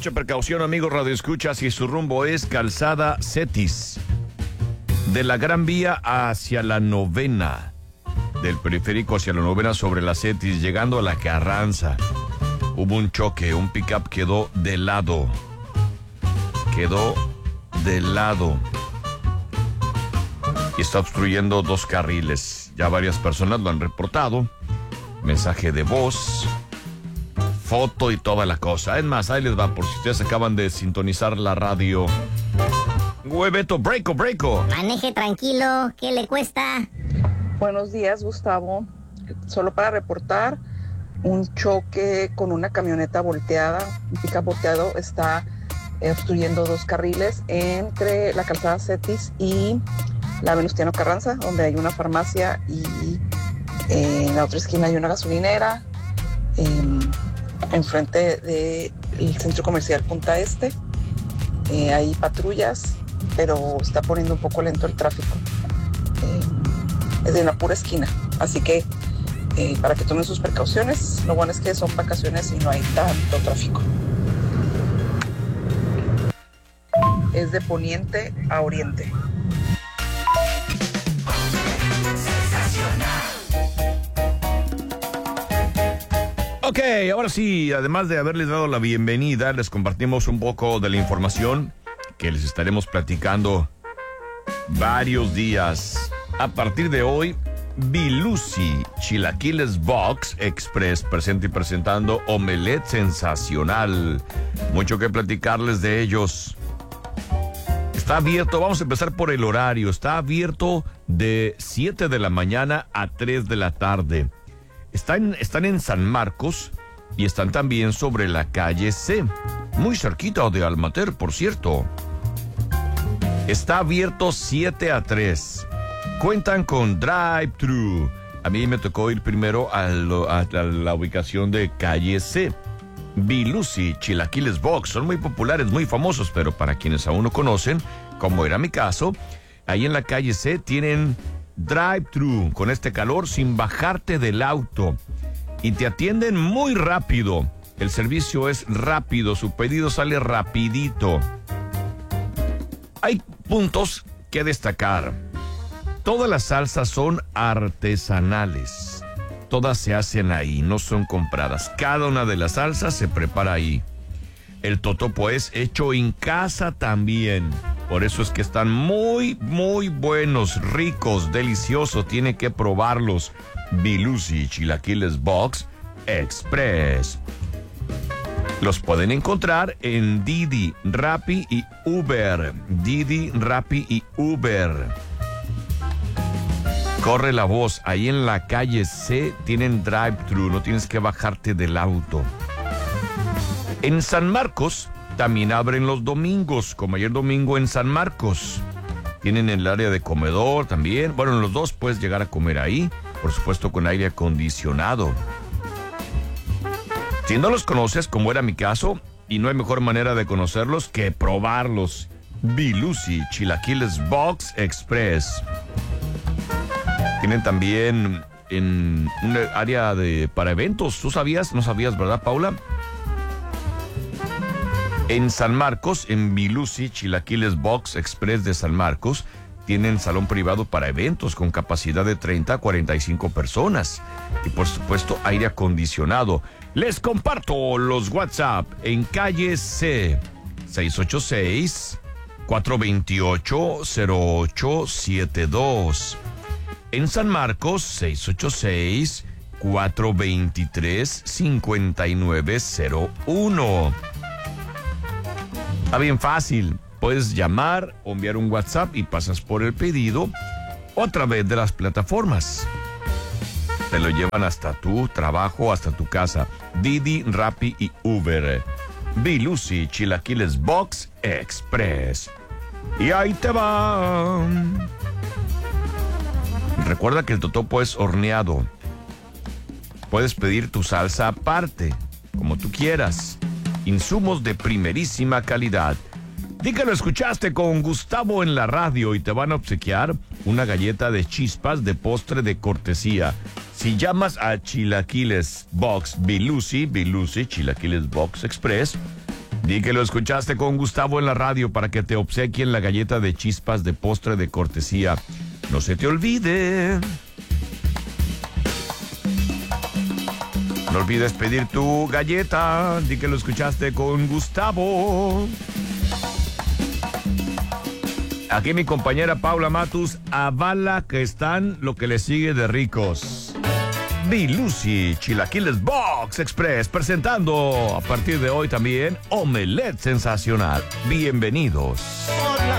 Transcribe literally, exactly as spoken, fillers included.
Mucha precaución, amigos radioescuchas, si su rumbo es Calzada Cetis. De la Gran Vía hacia la Novena. Del periférico hacia la Novena sobre la Cetis, llegando a la Carranza. Hubo un choque, un pick-up quedó de lado. Quedó de lado. Y está obstruyendo dos carriles. Ya varias personas lo han reportado. Mensaje de voz, foto y toda la cosa. Es más, ahí les va, por si ustedes acaban de sintonizar la radio. Hueveto, breako, breako. Maneje tranquilo, ¿qué le cuesta? Buenos días, Gustavo. Solo para reportar un choque con una camioneta volteada, un pick-up volteado, está eh, obstruyendo dos carriles entre la calzada Cetis y la Venustiano Carranza, donde hay una farmacia y eh, en la otra esquina hay una gasolinera, eh, enfrente del centro comercial Punta Este. Eh, hay patrullas, pero está poniendo un poco lento el tráfico. Eh, es de una pura esquina, así que eh, para que tomen sus precauciones. Lo bueno es que son vacaciones y no hay tanto tráfico. Es de poniente a oriente. Ok, ahora sí, además de haberles dado la bienvenida, les compartimos un poco de la información que les estaremos platicando varios días. A partir de hoy, Bilusi Chilaquiles Box Express presenta y presentando omelette sensacional. Mucho que platicarles de ellos. Está abierto, vamos a empezar por el horario. Está abierto de siete de la mañana a tres de la tarde. Están, están en San Marcos y están también sobre la calle C, muy cerquita de Almater, por cierto. Está abierto siete a tres. Cuentan con drive-thru. A mí me tocó ir primero a, lo, a, a la ubicación de calle C. Bilusi Chilaquiles Box son muy populares, muy famosos, pero para quienes aún no conocen, como era mi caso, ahí en la calle C tienen drive-thru con este calor sin bajarte del auto y te atienden muy rápido. El servicio es rápido, su pedido sale rapidito. Hay puntos que destacar. Todas las salsas son artesanales. Todas se hacen ahí, no son compradas. Cada una de las salsas se prepara ahí. El totopo es hecho en casa también. Por eso es que están muy, muy buenos, ricos, deliciosos. Tiene que probarlos. Bilusi Chilaquiles Box Express. Los pueden encontrar en Didi, Rappi y Uber. Didi, Rappi y Uber. Corre la voz, ahí en la calle C tienen drive-thru, no tienes que bajarte del auto. En San Marcos también abren los domingos, como ayer domingo en San Marcos. Tienen el área de comedor también. Bueno, en los dos puedes llegar a comer ahí, por supuesto con aire acondicionado. Si no los conoces, como era mi caso, y no hay mejor manera de conocerlos que probarlos. Bilusi Chilaquiles Box Express. Tienen también en un área de para eventos. ¿Tú sabías? ¿No sabías, verdad, Paula? En San Marcos, en Bilusi Chilaquiles Box Express de San Marcos, tienen salón privado para eventos con capacidad de treinta a cuarenta y cinco personas. Y por supuesto, aire acondicionado. Les comparto los WhatsApp en calle C, seis ocho seis, cuatro dos ocho, cero ocho siete dos. En San Marcos, seis ocho seis, cuatro dos tres, cinco nueve cero uno. Está bien fácil. Puedes llamar o enviar un WhatsApp y pasas por el pedido o a través de las plataformas. Te lo llevan hasta tu trabajo, hasta tu casa. Didi, Rappi y Uber. Bilusi Chilaquiles Box Express. Y ahí te va. Recuerda que el totopo es horneado. Puedes pedir tu salsa aparte, como tú quieras. Insumos de primerísima calidad. Di que lo escuchaste con Gustavo en la radio y te van a obsequiar una galleta de chispas de postre de cortesía. Si llamas a Chilaquiles Box Bilusi, Bilusi Chilaquiles Box Express, Di que lo escuchaste con Gustavo en la radio para que te obsequien la galleta de chispas de postre de cortesía. No se te olvide. No olvides pedir tu galleta. Di que lo escuchaste con Gustavo. Aquí mi compañera Paula Matus avala que están lo que le sigue de ricos. Bilusi Chilaquiles Box Express presentando a partir de hoy también Omelette Sensacional. Bienvenidos.